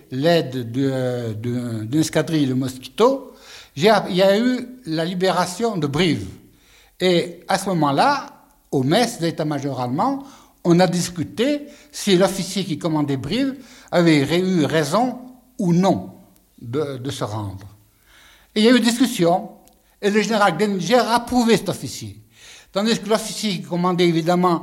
l'aide d'une escadrille de Mosquito, il y a eu la libération de Brive. Et à ce moment-là, au mess d'état-major allemand, on a discuté si l'officier qui commandait Brive avait eu raison ou non de se rendre. Et il y a eu discussion, et le général Gleninger a approuvé cet officier. Tandis que l'officier qui commandait évidemment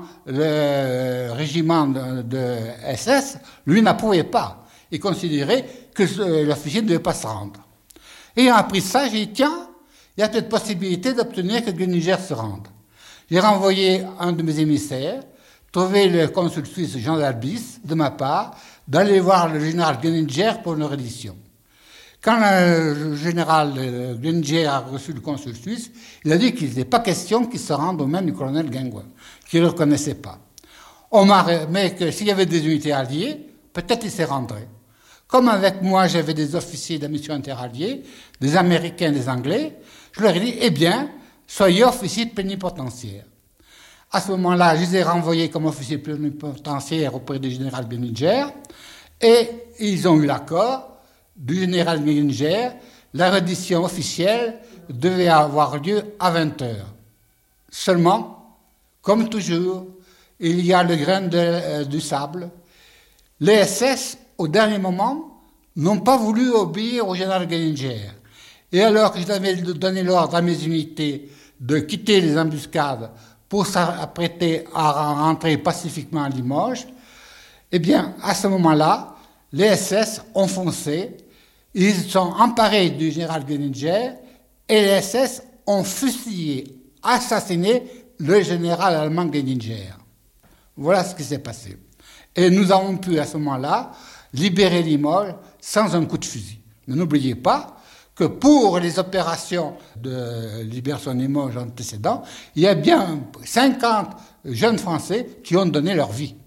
le régiment de SS, lui n'approuvait pas. Il considérait que l'officier ne devait pas se rendre. Ayant appris ça, j'ai dit, tiens, il y a peut-être possibilité d'obtenir que Gleninger se rende. J'ai renvoyé un de mes émissaires, trouvé le consul suisse Jean d'Albis, de ma part, d'aller voir le général Gleninger pour une reddition. Quand le général Gleninger a reçu le consul suisse, il a dit qu'il n'était pas question qu'il se rende au même du colonel Guingouin, qu'il ne le reconnaissait pas. Mais que s'il y avait des unités alliées, peut-être il s'y rendrait. Comme avec moi, j'avais des officiers de la mission interalliée, des Américains, des Anglais, je leur ai dit, eh bien, soyez officiers plénipotentiaires. À ce moment-là, je les ai renvoyés comme officiers plénipotentiaires auprès du général Gleninger, et ils ont eu l'accord du général Gleninger. La reddition officielle devait avoir lieu à 20h. Seulement, comme toujours, il y a le grain du sable. Les SS, au dernier moment, n'ont pas voulu obéir au général Gleninger. Et alors que j'avais donné l'ordre à mes unités de quitter les embuscades pour s'apprêter à rentrer pacifiquement à Limoges, eh bien, à ce moment-là, les SS ont foncé, ils sont emparés du général Gleninger et les SS ont fusillé, assassiné le général allemand Gleninger. Voilà ce qui s'est passé. Et nous avons pu, à ce moment-là, libérer Limoges sans un coup de fusil. Mais n'oubliez pas que pour les opérations de libération de Limoges antécédentes, il y a bien 50 jeunes Français qui ont donné leur vie.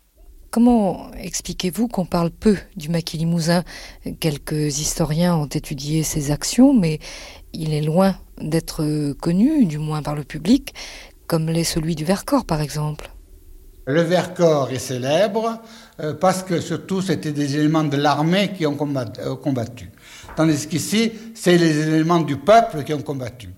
Comment expliquez-vous qu'on parle peu du maquis limousin ? Quelques historiens ont étudié ses actions, mais il est loin d'être connu, du moins par le public, comme l'est celui du Vercors, par exemple. Le Vercors est célèbre parce que surtout c'était des éléments de l'armée qui ont combattu. Tandis qu'ici, c'est les éléments du peuple qui ont combattu.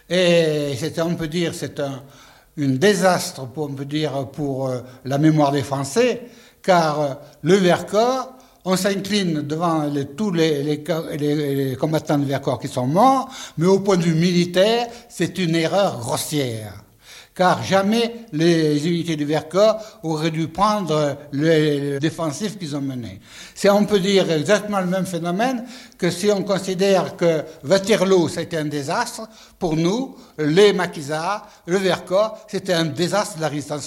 Et on peut dire, c'est un désastre, pour la mémoire des Français, car le Vercors, on s'incline devant tous les combattants du Vercors qui sont morts, mais au point de vue militaire, c'est une erreur grossière. Car jamais les unités du Vercors auraient dû prendre le défensif qu'ils ont mené. On peut dire exactement le même phénomène que si on considère que Waterloo, c'était un désastre, pour nous, les maquisards, le Vercors, c'était un désastre de la résistance